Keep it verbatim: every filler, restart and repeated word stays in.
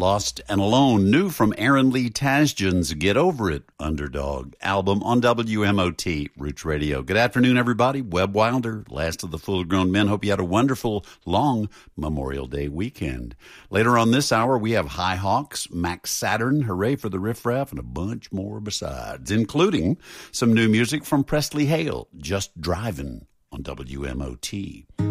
Lost and Alone, new from Aaron Lee Tasjan's Get Over It, Underdog album on W M O T Roots Radio. Good afternoon, everybody. Webb Wilder, last of the full-grown men. Hope you had a wonderful, long Memorial Day weekend. Later on this hour, we have High Hawks, Max Saturn, Hooray for the Riff Raff, and a bunch more besides, including some new music from Presley Hale, Just Drivin' on W M O T.